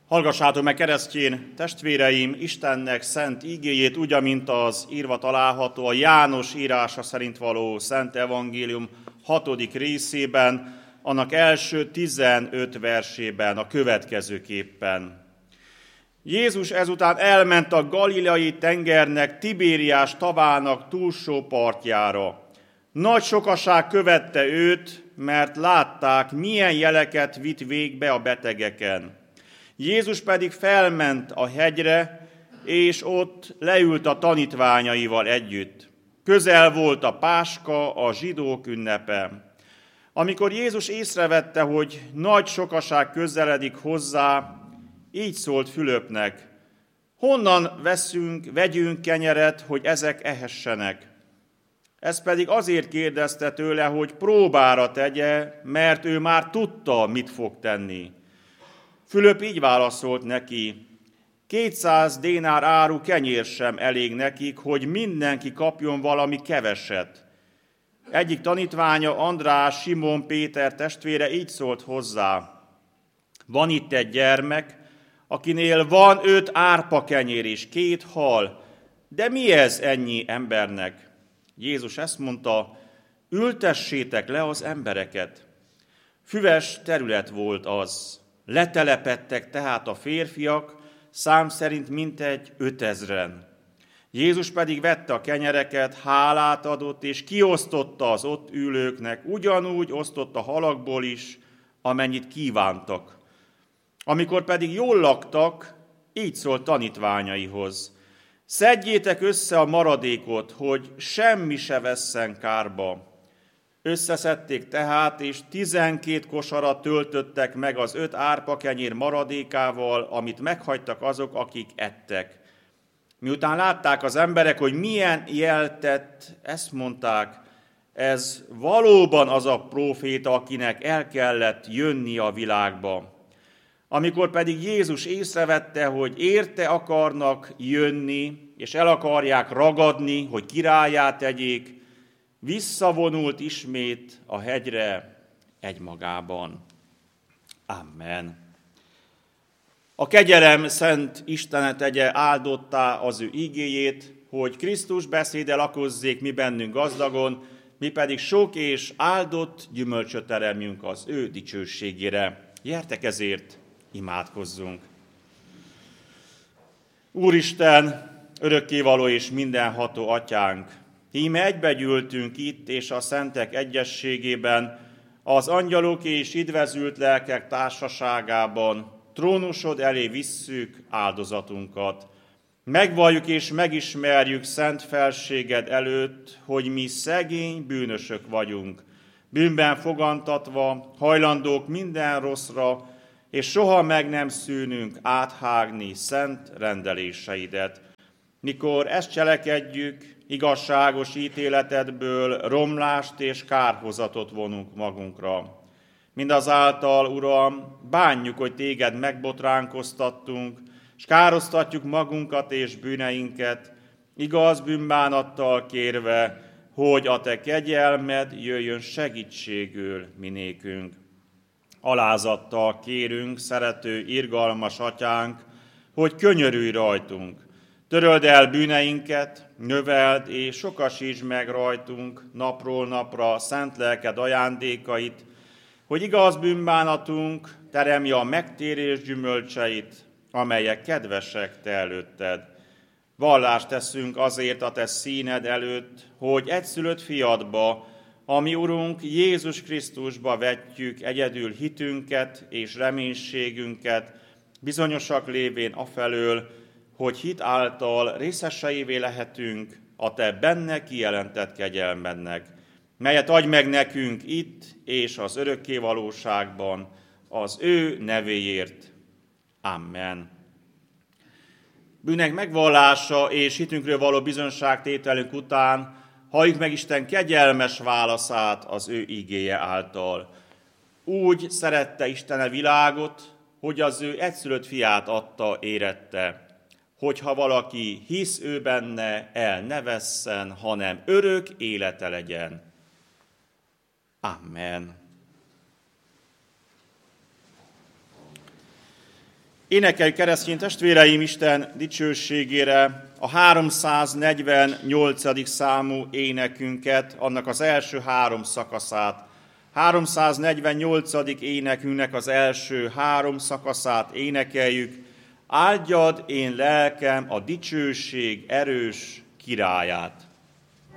Hallgassátok meg, keresztény testvéreim, Istennek szent igéjét, úgy, amint az írva található a János írása szerint való Szent Evangélium 6. részében, annak első 15 versében a következőképpen. Jézus ezután elment a Galileai tengernek, Tibériás tavának túlsó partjára. Nagy sokaság követte őt, mert látták, milyen jeleket vitt végbe a betegeken. Jézus pedig felment a hegyre, és ott leült a tanítványaival együtt. Közel volt a Páska, a zsidók ünnepe. Amikor Jézus észrevette, hogy nagy sokaság közeledik hozzá, így szólt Fülöpnek: honnan vegyünk kenyeret, hogy ezek ehessenek? Ez pedig azért kérdezte tőle, hogy próbára tegye, mert ő már tudta, mit fog tenni. Fülöp így válaszolt neki: 200 dénár áru kenyér sem elég nekik, hogy mindenki kapjon valami keveset. Egyik tanítványa, András, Simon Péter testvére így szólt hozzá: van itt egy gyermek, akinél van 5 árpa kenyér és 2 hal, de mi ez ennyi embernek? Jézus ezt mondta: ültessétek le az embereket. Füves terület volt az. Letelepedtek tehát a férfiak, szám szerint mintegy 5000-en. Jézus pedig vette a kenyereket, hálát adott, és kiosztotta az ott ülőknek, ugyanúgy osztott a halakból is, amennyit kívántak. Amikor pedig jól laktak, így szólt tanítványaihoz: szedjétek össze a maradékot, hogy semmi se vesszen kárba. Összeszedték tehát, és 12 kosarat töltöttek meg az 5 árpa kenyér maradékával, amit meghagytak azok, akik ettek. Miután látták az emberek, hogy milyen jelt tett, ezt mondták: ez valóban az a próféta, akinek el kellett jönni a világba. Amikor pedig Jézus észrevette, hogy érte akarnak jönni, és el akarják ragadni, hogy királlyá tegyék, visszavonult ismét a hegyre egymagában. Amen. A kegyelem szent Istene tegye áldottá az ő igéjét, hogy Krisztus beszéde lakozzék mi bennünk gazdagon, mi pedig sok és áldott gyümölcsöt teremjünk az ő dicsőségére. Gyertek ezért, imádkozzunk. Úristen, örökkévaló és mindenható atyánk, íme egybegyűltünk itt és a szentek egyességében, az angyalok és idvezült lelkek társaságában, trónusod elé visszük áldozatunkat. Megvalljuk és megismerjük szent felséged előtt, hogy mi szegény bűnösök vagyunk, bűnben fogantatva, hajlandók minden rosszra, és soha meg nem szűnünk áthágni szent rendeléseidet. Mikor ezt cselekedjük, igazságos ítéletedből romlást és kárhozatot vonunk magunkra. Mindazáltal, Uram, bánjuk, hogy téged megbotránkoztattunk, és károsztatjuk magunkat és bűneinket, igaz bűnbánattal kérve, hogy a te kegyelmed jöjjön segítségül minékünk. Alázattal kérünk, szerető, irgalmas atyánk, hogy könyörülj rajtunk. Töröld el bűneinket, növeld és sokasítsd meg rajtunk napról napra szent lelked ajándékait, hogy igaz bűnbánatunk teremje a megtérés gyümölcseit, amelyek kedvesek te előtted. Vallást teszünk azért a te színed előtt, hogy egyszülött fiadba, a mi Urunk Jézus Krisztusba vetjük egyedül hitünket és reménységünket, bizonyosak lévén afelől, hogy hit által részeseivé lehetünk a te benne kijelentett kegyelmednek, melyet adj meg nekünk itt és az örökké valóságban, az ő nevéért. Amen. Bűnek megvallása és hitünkről való bizonyságtételünk után halljuk meg Isten kegyelmes válaszát az ő igéje által. Úgy szerette Isten a világot, hogy az ő egyszülött fiát adta érette, hogyha valaki hisz ő benne, el ne vesszen, hanem örök élete legyen. Amen. Énekeljük, keresztény testvéreim, Isten dicsőségére a 348. számú énekünket, annak az első 3 szakaszát. 348. énekünknek az első 3 szakaszát énekeljük. Áldjad én lelkem a dicsőség erős királyát.